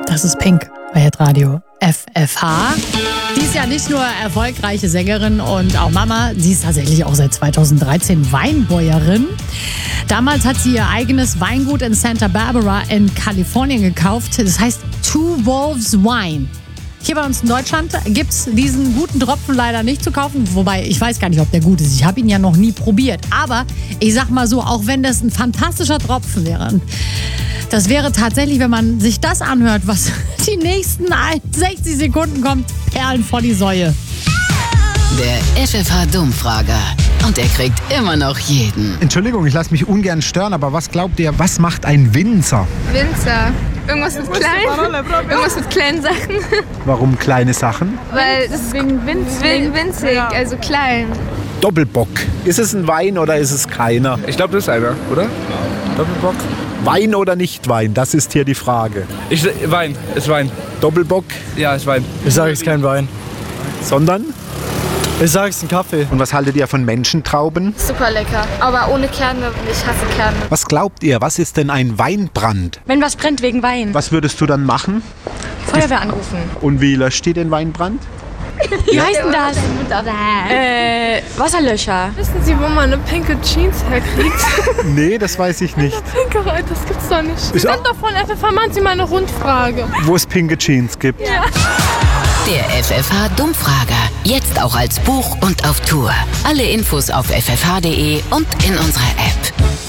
Das ist Pink bei Hitradio FFH. Sie ist ja nicht nur erfolgreiche Sängerin und auch Mama, sie ist tatsächlich auch seit 2013 Weinbäuerin. Damals hat sie ihr eigenes Weingut in Santa Barbara in Kalifornien gekauft. Das heißt Two Wolves Wine. Hier bei uns in Deutschland gibt es diesen guten Tropfen leider nicht zu kaufen. Wobei, ich weiß gar nicht, ob der gut ist. Ich habe ihn ja noch nie probiert. Aber ich sag mal so, auch wenn das ein fantastischer Tropfen wäre, das wäre tatsächlich, wenn man sich das anhört, was die nächsten 60 Sekunden kommt, Perlen vor die Säue. Der FFH-Dummfrager. Und er kriegt immer noch jeden. Entschuldigung, ich lasse mich ungern stören, aber was glaubt ihr, was macht ein Winzer? Winzer. Irgendwas mit klein. Irgendwas mit kleinen Sachen. Warum kleine Sachen? Weil das ist wegen winzig, also klein. Doppelbock. Ist es ein Wein oder ist es keiner? Ich glaube, das ist einer, oder? Doppelbock? Wein oder nicht Wein? Das ist hier die Frage. Wein, ist Wein. Doppelbock, Ja, ist Wein. Ich sage, es ist kein Wein. sondern? Ich sage, es ist ein Kaffee. Und was haltet ihr von Menschentrauben? Super lecker. Aber ohne Kerne. Ich hasse Kerne. Was glaubt ihr, was ist denn ein Weinbrand? Wenn was brennt wegen Wein. Was würdest du dann machen? Feuerwehr anrufen. Und wie löscht ihr den Weinbrand? Wie heißt denn das? Wasserlöscher. Wissen Sie, wo man eine pinke Jeans herkriegt? Nee, das weiß ich nicht. Pinke, das gibt's doch nicht. Sie sind doch von FFH, machen Sie mal eine Rundfrage. Wo es pinke Jeans gibt. Ja. Der FFH-Dummfrager. Jetzt auch als Buch und auf Tour. Alle Infos auf ffh.de und in unserer App.